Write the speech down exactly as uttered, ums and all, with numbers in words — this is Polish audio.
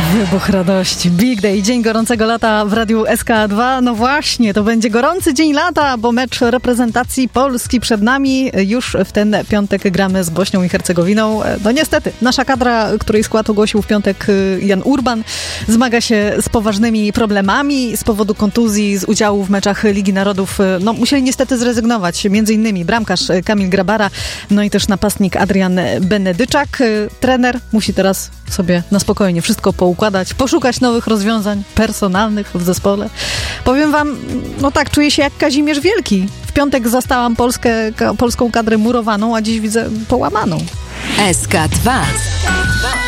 Wybuch radości. Big Day, dzień gorącego lata w Radiu S K dwa. No właśnie, to będzie gorący dzień lata, bo mecz reprezentacji Polski przed nami. Już w ten piątek gramy z Bośnią i Hercegowiną. No niestety, nasza kadra, której skład ogłosił w piątek Jan Urban, zmaga się z poważnymi problemami z powodu kontuzji, z udziału w meczach Ligi Narodów. No musieli niestety zrezygnować, między innymi bramkarz Kamil Grabara, no i też napastnik Adrian Benedyczak. Trener musi teraz sobie na spokojnie wszystko poukładać, poszukać nowych rozwiązań personalnych w zespole. Powiem wam, no tak, czuję się jak Kazimierz Wielki. W piątek zastałam Polskę, ka, polską kadrę murowaną, a dziś widzę połamaną. S K dwa.